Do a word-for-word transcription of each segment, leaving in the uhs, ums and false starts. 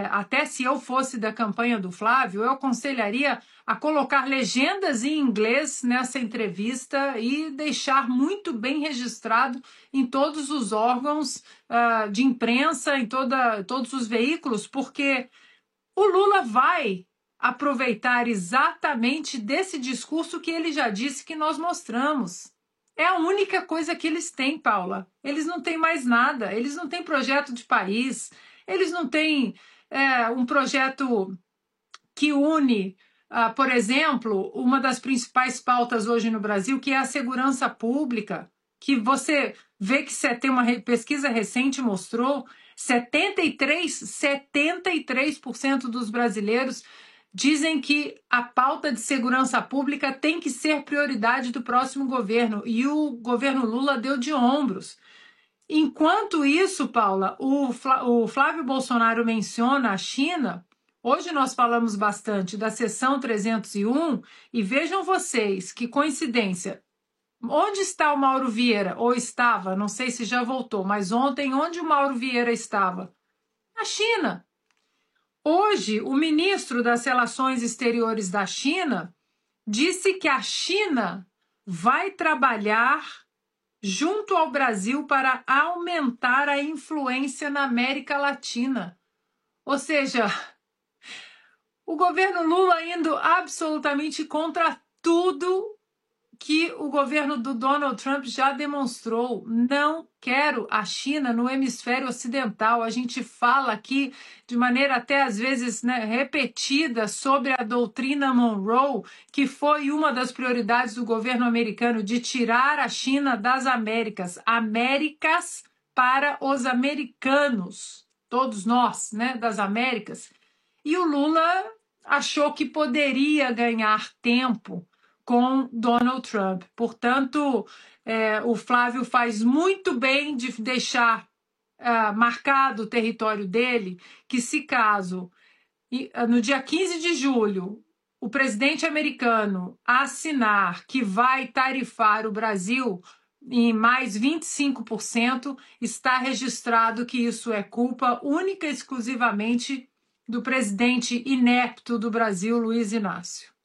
é, até se eu fosse da campanha do Flávio, eu aconselharia a colocar legendas em inglês nessa entrevista e deixar muito bem registrado em todos os órgãos uh, de imprensa, em toda, todos os veículos, porque o Lula vai aproveitar exatamente desse discurso que ele já disse que nós mostramos. É a única coisa que eles têm, Paula. Eles não têm mais nada, eles não têm projeto de país, eles não têm é, um projeto que une, uh, por exemplo, uma das principais pautas hoje no Brasil, que é a segurança pública, que você vê que você tem uma pesquisa recente mostrou, setenta e três, setenta e três por cento dos brasileiros dizem que a pauta de segurança pública tem que ser prioridade do próximo governo, e o governo Lula deu de ombros. Enquanto isso, Paula, o Flávio Bolsonaro menciona a China. Hoje nós falamos bastante da seção trezentos e um, e vejam vocês, que coincidência. Onde está o Mauro Vieira? Ou estava, não sei se já voltou, mas ontem, onde o Mauro Vieira estava? Na China. Hoje, o ministro das Relações Exteriores da China disse que a China vai trabalhar junto ao Brasil para aumentar a influência na América Latina. Ou seja, o governo Lula indo absolutamente contra tudo que o governo do Donald Trump já demonstrou. Não quero a China no hemisfério ocidental. A gente fala aqui de maneira até às vezes, né, repetida sobre a doutrina Monroe, que foi uma das prioridades do governo americano, de tirar a China das Américas. Américas para os americanos, todos nós, né, das Américas. E o Lula achou que poderia ganhar tempo com Donald Trump. Portanto, é, o Flávio faz muito bem de deixar uh, marcado o território dele, que se caso, no dia quinze de julho, o presidente americano assinar que vai tarifar o Brasil em mais vinte e cinco por cento, está registrado que isso é culpa única e exclusivamente do presidente inepto do Brasil, Luiz Inácio.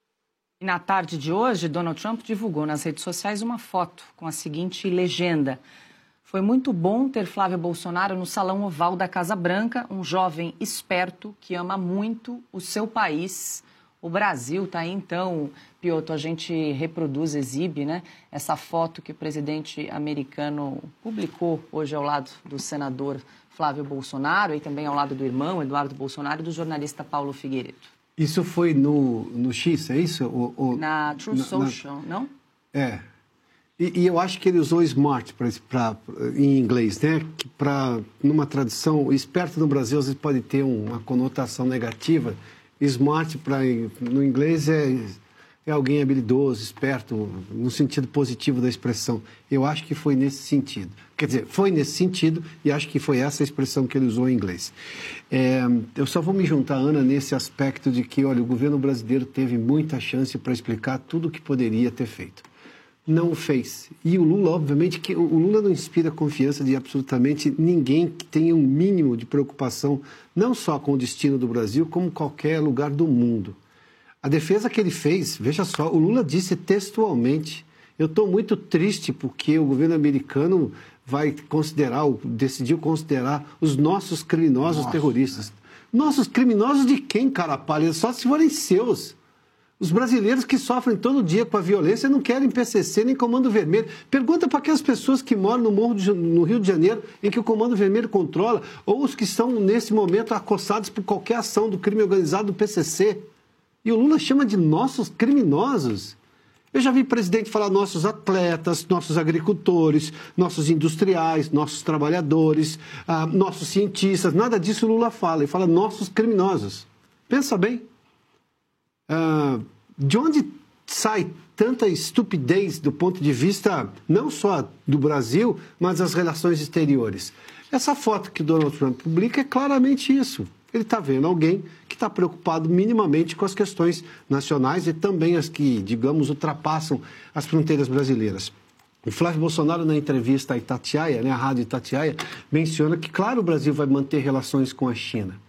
E na tarde de hoje, Donald Trump divulgou nas redes sociais uma foto com a seguinte legenda: foi muito bom ter Flávio Bolsonaro no Salão Oval da Casa Branca, um jovem esperto que ama muito o seu país, o Brasil. Tá aí então, Piotr, a gente reproduz, exibe, né, essa foto que o presidente americano publicou hoje ao lado do senador Flávio Bolsonaro e também ao lado do irmão Eduardo Bolsonaro e do jornalista Paulo Figueiredo. Isso foi no, no X, é isso? O, o, na True na, Social, na... não? É. E, e eu acho que ele usou smart pra, pra, em inglês, né? Que pra, numa tradução, esperto no Brasil às vezes pode ter uma conotação negativa. Smart pra, no inglês é, é alguém habilidoso, esperto, no sentido positivo da expressão. Eu acho que foi nesse sentido. Quer dizer, foi nesse sentido e acho que foi essa a expressão que ele usou em inglês. É, eu só vou me juntar, Ana, nesse aspecto de que, olha, o governo brasileiro teve muita chance para explicar tudo o que poderia ter feito. Não o fez. E o Lula, obviamente, que o Lula não inspira confiança de absolutamente ninguém que tenha um mínimo de preocupação, não só com o destino do Brasil, como qualquer lugar do mundo. A defesa que ele fez, veja só, o Lula disse textualmente: eu estou muito triste porque o governo americano vai considerar, decidiu considerar os nossos criminosos Nossa, terroristas. Né? Nossos criminosos de quem, cara palha? Só se forem seus. Os brasileiros que sofrem todo dia com a violência não querem P C C nem Comando Vermelho. Pergunta para aquelas pessoas que moram no, Morro de, no Rio de Janeiro, em que o Comando Vermelho controla, ou os que estão, nesse momento, acossados por qualquer ação do crime organizado do P C C. E o Lula chama de nossos criminosos. Eu já vi presidente falar nossos atletas, nossos agricultores, nossos industriais, nossos trabalhadores, ah, nossos cientistas. Nada disso o Lula fala. Ele fala nossos criminosos. Pensa bem. Ah, de onde sai tanta estupidez do ponto de vista não só do Brasil, mas das relações exteriores? Essa foto que Donald Trump publica é claramente isso. Ele está vendo alguém que está preocupado minimamente com as questões nacionais e também as que, digamos, ultrapassam as fronteiras brasileiras. O Flávio Bolsonaro, na entrevista à Itatiaia, né, a rádio Itatiaia, menciona que, claro, o Brasil vai manter relações com a China.